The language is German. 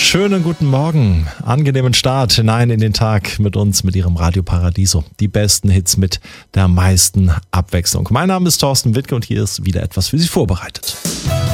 Schönen guten Morgen, angenehmen Start hinein in den Tag mit uns, mit Ihrem Radio Paradiso. Die besten Hits mit der meisten Abwechslung. Mein Name ist Thorsten Wittke und hier ist wieder etwas für Sie vorbereitet.